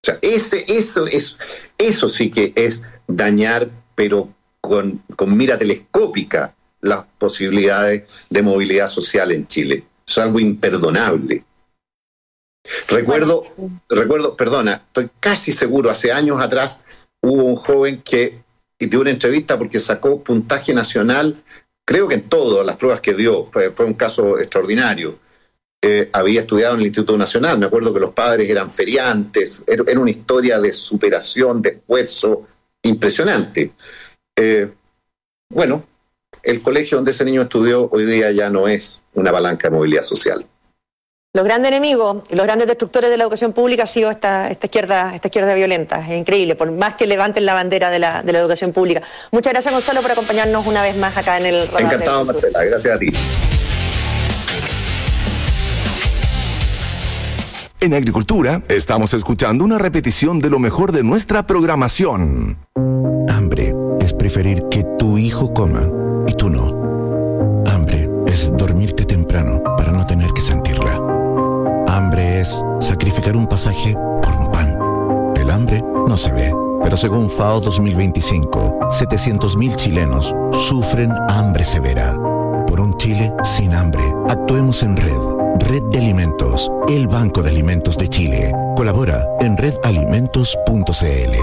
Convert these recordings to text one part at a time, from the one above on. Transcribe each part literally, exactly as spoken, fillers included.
sea, ese, eso, eso, eso sí que es dañar, pero con, con mira telescópica, las posibilidades de movilidad social en Chile. Es algo imperdonable. Recuerdo, bueno. recuerdo, perdona, estoy casi seguro, hace años atrás hubo un joven que dio una entrevista porque sacó puntaje nacional, creo que en todas las pruebas que dio, fue, fue un caso extraordinario. Eh, había estudiado en el Instituto Nacional, me acuerdo que los padres eran feriantes, era, era una historia de superación, de esfuerzo impresionante. Eh, bueno, el colegio donde ese niño estudió hoy día ya no es una palanca de movilidad social. Los grandes enemigos y los grandes destructores de la educación pública ha sido esta, esta izquierda esta izquierda violenta. Es increíble, por más que levanten la bandera de la, de la educación pública. Muchas gracias, Gonzalo, por acompañarnos una vez más acá en el radar. Encantado, Marcela. Gracias a ti. En Agricultura estamos escuchando una repetición de lo mejor de nuestra programación. Hambre es preferir que tu hijo coma y tú no. Hambre es dormirte temprano para no tener que sentirla. Hambre es sacrificar un pasaje por un pan. El hambre no se ve, pero según FAO dos mil veinticinco, setecientos mil chilenos sufren hambre severa. Por un Chile sin hambre, actuemos en red. Red de Alimentos, el Banco de Alimentos de Chile. Colabora en red alimentos punto c l.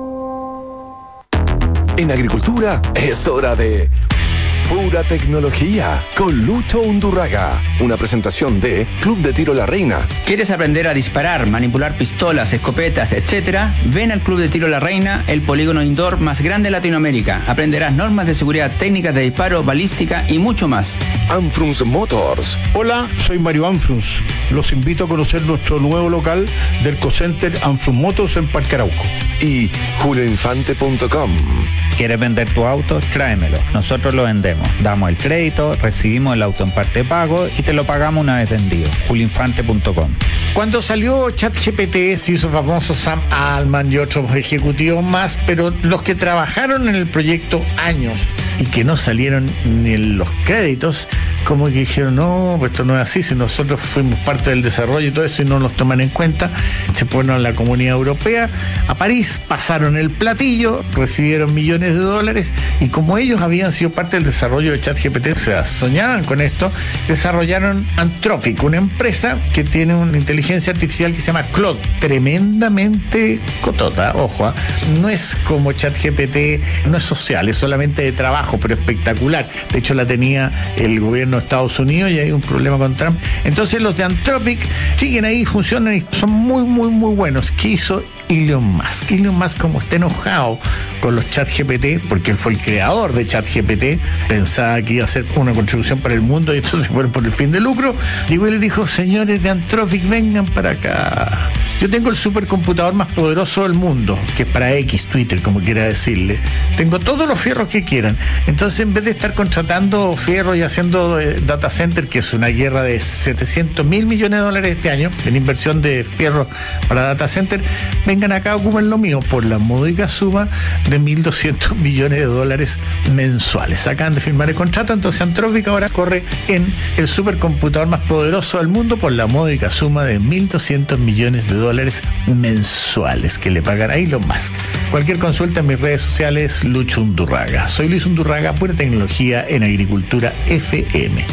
En Agricultura es hora de Pura Tecnología con Lucho Undurraga. Una presentación de Club de Tiro La Reina. ¿Quieres aprender a disparar, manipular pistolas, escopetas, etcétera? Ven al Club de Tiro La Reina, el polígono indoor más grande de Latinoamérica. Aprenderás normas de seguridad, técnicas de disparo, balística y mucho más. Anfrunz Motors. Hola, soy Mario Anfrunz. Los invito a conocer nuestro nuevo local del Cocenter Anfrunz Motors en Parque Arauco. Y julio infante punto com. ¿Quieres vender tu auto? Tráemelo. Nosotros lo vendemos. Damos el crédito, recibimos el auto en parte de pago y te lo pagamos una vez vendido. julio infante punto com. Cuando salió ChatGPT se hizo famoso Sam Altman y otros ejecutivos más, pero los que trabajaron en el proyecto años y que no salieron ni en los créditos, como que dijeron, no, pues esto no es así, si nosotros fuimos parte del desarrollo y todo eso y no nos toman en cuenta, se fueron a la Comunidad Europea, a París, pasaron el platillo, recibieron millones de dólares y como ellos habían sido parte del desarrollo de ChatGPT, o sea, soñaban con esto, desarrollaron Anthropic, una empresa que tiene una inteligencia artificial que se llama Claude, tremendamente cotota, ojo, ¿eh? No es como ChatGPT, no es social, es solamente de trabajo, pero espectacular. De hecho, la tenía el gobierno de Estados Unidos y hay un problema con Trump. Entonces, los de Anthropic siguen ahí, funcionan y son muy, muy, muy buenos. ¿Qué hizo Elon Musk? Elon Musk, como está enojado con los ChatGPT, porque él fue el creador de ChatGPT, pensaba que iba a ser una contribución para el mundo y entonces fueron por el fin de lucro, llegó y le dijo, señores de Anthropic, vengan para acá. Yo tengo el supercomputador más poderoso del mundo, que es para X, Twitter, como quiera decirle. Tengo todos los fierros que quieran. Entonces, en vez de estar contratando fierros y haciendo eh, data center, que es una guerra de setecientos mil millones de dólares este año, en inversión de fierros para data center, vengan acá, ocupen lo mío, por la módica suma de mil doscientos millones de dólares mensuales. Acaban de firmar el contrato, entonces Anthropic ahora corre en el supercomputador más poderoso del mundo por la módica suma de mil doscientos millones de dólares mensuales que le pagará Elon Musk. Cualquier consulta en mis redes sociales, Lucho Undurraga. Soy Luis Undurraga, Pura Tecnología en Agricultura F M.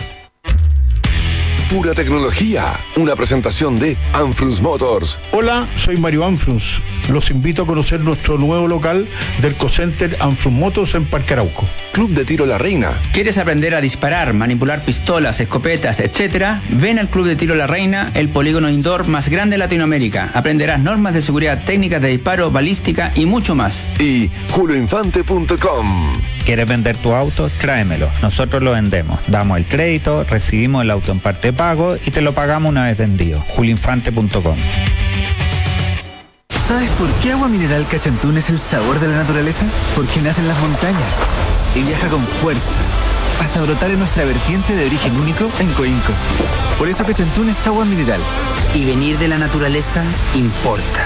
Pura Tecnología, una presentación de Anfrunz Motors. Hola, soy Mario Anfrunz. Los invito a conocer nuestro nuevo local del Cocenter Anfrunz Motors en Parque Arauco. Club de Tiro La Reina. ¿Quieres aprender a disparar, manipular pistolas, escopetas, etcétera? Ven al Club de Tiro La Reina, el polígono indoor más grande de Latinoamérica. Aprenderás normas de seguridad, técnicas de disparo, balística y mucho más. Y julio infante punto com. ¿Quieres vender tu auto? Tráemelo. Nosotros lo vendemos. Damos el crédito, recibimos el auto en parte de pago y te lo pagamos una vez vendido. julio infante punto com. ¿Sabes por qué Agua Mineral Cachantún es el sabor de la naturaleza? Porque nace en las montañas y viaja con fuerza hasta brotar en nuestra vertiente de origen único en Coinco. Por eso Cachantún es agua mineral. Y venir de la naturaleza importa.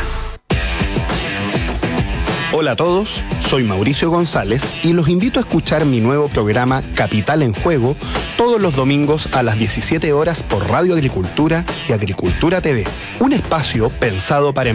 Hola a todos, soy Mauricio González y los invito a escuchar mi nuevo programa Capital en Juego todos los domingos a las diecisiete horas por Radio Agricultura y Agricultura T V. Un espacio pensado para